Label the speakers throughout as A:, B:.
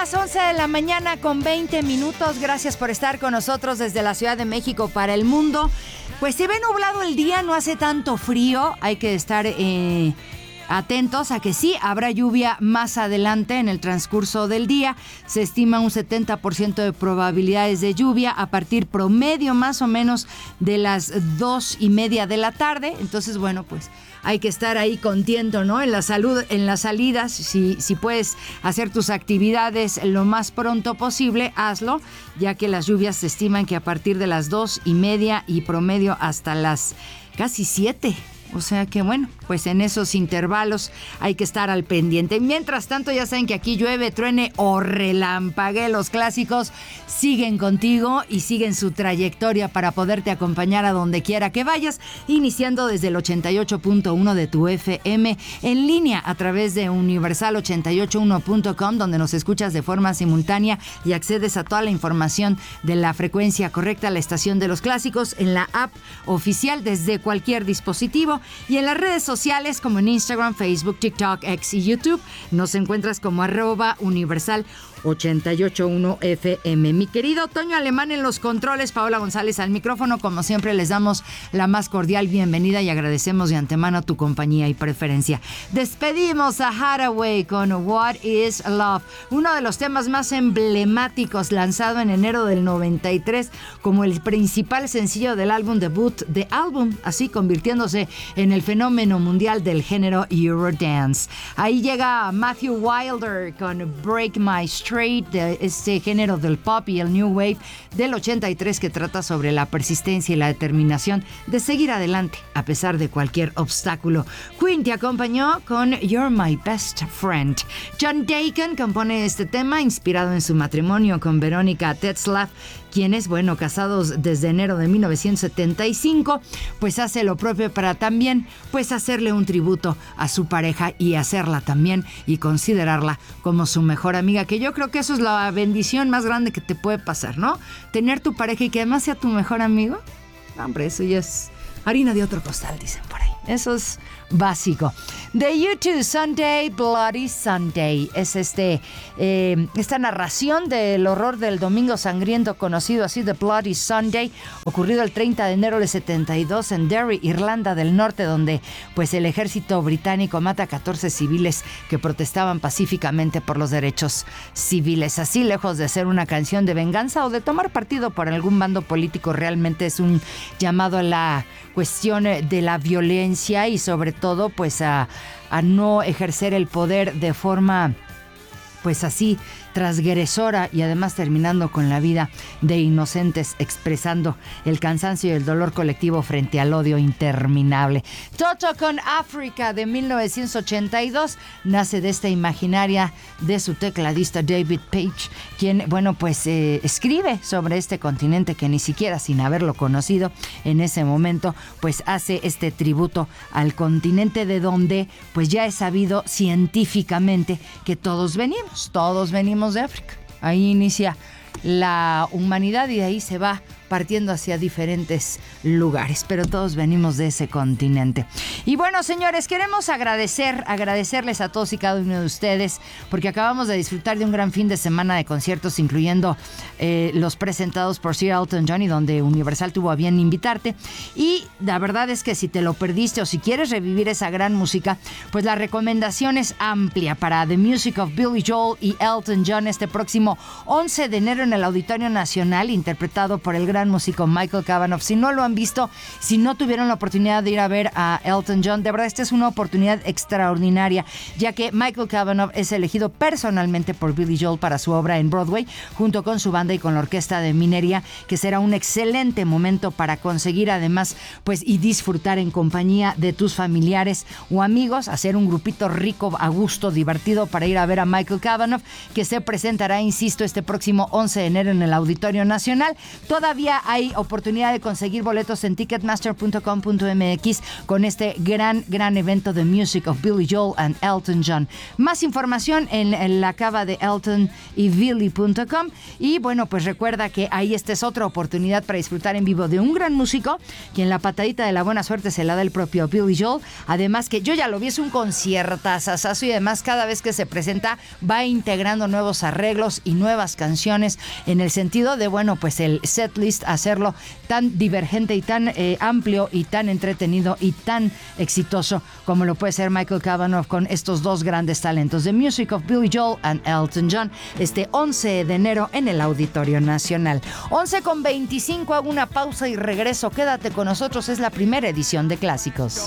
A: las 11 de la mañana con 20 minutos. Gracias por estar con nosotros desde la Ciudad de México para el mundo. Pues se ve nublado el día, no hace tanto frío. Hay que estar atentos a que sí, habrá lluvia más adelante en el transcurso del día. Se estima un 70% de probabilidades de lluvia a partir promedio más o menos de las 2:30 de la tarde. Entonces, bueno, pues hay que estar ahí contento, ¿no? En las salidas, si puedes hacer tus actividades lo más pronto posible, hazlo, ya que las lluvias se estiman que a partir de las 2:30 y promedio hasta las casi 7. O sea que bueno, pues en esos intervalos hay que estar al pendiente. Mientras tanto, ya saben que aquí llueve, truene o relampaguee. Los clásicos siguen contigo y siguen su trayectoria para poderte acompañar a donde quiera que vayas, iniciando desde el 88.1 de tu FM, en línea a través de universal881.com, donde nos escuchas de forma simultánea y accedes a toda la información de la frecuencia correcta, la estación de los clásicos, en la app oficial desde cualquier dispositivo. Y en las redes sociales como en Instagram, Facebook, TikTok, X y YouTube nos encuentras como @universal881fm. Mi querido Toño Alemán en los controles, Paola González al micrófono. Como siempre les damos la más cordial bienvenida y agradecemos de antemano tu compañía y preferencia. Despedimos a Hathaway con What is Love, uno de los temas más emblemáticos, lanzado en enero del 93 como el principal sencillo del álbum debut de Album, así convirtiéndose en el fenómeno mundial del género Eurodance. Ahí llega Matthew Wilder con Break My Straight, de este género del pop y el new wave del 83, que trata sobre la persistencia y la determinación de seguir adelante a pesar de cualquier obstáculo. Queen te acompañó con You're My Best Friend. John Deacon compone este tema inspirado en su matrimonio con Veronica Tetzlaff, quienes, bueno, casados desde enero de 1975, pues hace lo propio para también, pues hacerle un tributo a su pareja y hacerla también y considerarla como su mejor amiga, que yo creo que eso es la bendición más grande que te puede pasar, ¿no? Tener tu pareja y que además sea tu mejor amigo. Hombre, eso ya es harina de otro costal, dicen por ahí. Eso es básico. The U2, Sunday, Bloody Sunday. Es esta narración del horror del Domingo Sangriento, conocido así, The Bloody Sunday, ocurrido el 30 de enero del 72 en Derry, Irlanda del Norte, donde pues el ejército británico mata a 14 civiles que protestaban pacíficamente por los derechos civiles. Así, lejos de ser una canción de venganza o de tomar partido por algún bando político, realmente es un llamado a la cuestión de la violencia y sobre todo pues a no ejercer el poder de forma pues así transgresora y además terminando con la vida de inocentes, expresando el cansancio y el dolor colectivo frente al odio interminable. Toto con África de 1982 nace de esta imaginaria de su tecladista David Page, quien, bueno, pues escribe sobre este continente que ni siquiera sin haberlo conocido en ese momento, pues hace este tributo al continente de donde pues ya es sabido científicamente que todos venimos de África. Ahí inicia la humanidad y de ahí se va partiendo hacia diferentes lugares, pero todos venimos de ese continente. Y bueno, señores, queremos agradecerles a todos y cada uno de ustedes, porque acabamos de disfrutar de un gran fin de semana de conciertos, incluyendo los presentados por Sir Elton John, y donde Universal tuvo a bien invitarte. Y la verdad es que si te lo perdiste o si quieres revivir esa gran música, pues la recomendación es amplia para The Music of Billy Joel y Elton John este próximo 11 de enero en el Auditorio Nacional, interpretado por el gran músico Michael Cavanaugh. Si no lo han visto, si no tuvieron la oportunidad de ir a ver a Elton John, de verdad esta es una oportunidad extraordinaria, ya que Michael Cavanaugh es elegido personalmente por Billy Joel para su obra en Broadway, junto con su banda y con la orquesta de Minería, que será un excelente momento para conseguir además pues y disfrutar en compañía de tus familiares o amigos, hacer un grupito rico, a gusto, divertido para ir a ver a Michael Cavanaugh, que se presentará, insisto, este próximo 11 de enero en el Auditorio Nacional. Todavía Todavía hay oportunidad de conseguir boletos en ticketmaster.com.mx con este gran evento de Music of Billy Joel and Elton John. Más información en la cava de eltonybilly.com. Y bueno, pues recuerda que ahí esta es otra oportunidad para disfrutar en vivo de un gran músico, quien la patadita de la buena suerte se la da el propio Billy Joel. Además que yo ya lo vi, es un conciertazazazo, y además cada vez que se presenta va integrando nuevos arreglos y nuevas canciones, en el sentido de, bueno, pues el setlist, hacerlo tan divergente y tan amplio y tan entretenido y tan exitoso como lo puede ser Michael Cavanaugh con estos dos grandes talentos. The Music of Billy Joel and Elton John, este 11 de enero en el Auditorio Nacional. 11:25, hago una pausa y regreso. Quédate con nosotros, es la primera edición de Clásicos.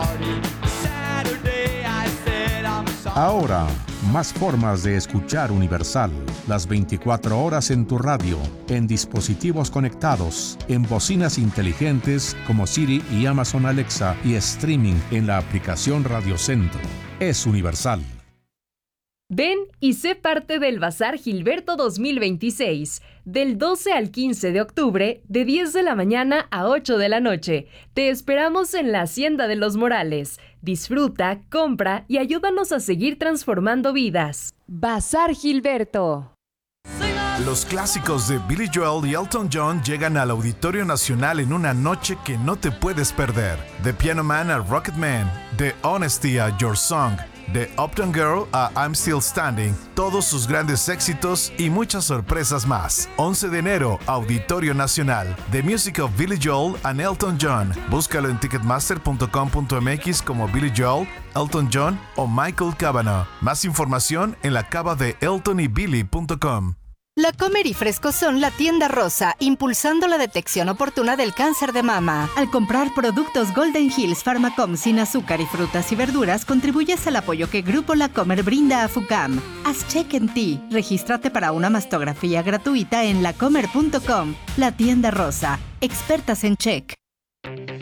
B: Ahora, más formas de escuchar Universal. Las 24 horas en tu radio, en dispositivos conectados, en bocinas inteligentes como Siri y Amazon Alexa, y streaming en la aplicación Radio Centro. Es Universal.
C: Ven y sé parte del Bazar Gilberto 2026, del 12 al 15 de octubre, de 10 de la mañana a 8 de la noche. Te esperamos en la Hacienda de los Morales. Disfruta, compra y ayúdanos a seguir transformando vidas. Bazar Gilberto.
D: Los clásicos de Billy Joel y Elton John llegan al Auditorio Nacional en una noche que no te puedes perder. De Piano Man a Rocket Man, de Honesty a Your Song, de Uptown Girl a I'm Still Standing, todos sus grandes éxitos y muchas sorpresas más. 11 de enero, Auditorio Nacional, The Music of Billy Joel and Elton John. Búscalo en ticketmaster.com.mx como Billy Joel, Elton John o Michael Cavanaugh. Más información en la cava de eltonybilly.com.
E: La Comer y Fresco son la tienda rosa, impulsando la detección oportuna del cáncer de mama. Al comprar productos Golden Hills Pharmacom sin azúcar y frutas y verduras, contribuyes al apoyo que Grupo La Comer brinda a FUCAM. Haz check en ti. Regístrate para una mastografía gratuita en lacomer.com. La tienda rosa, expertas en check.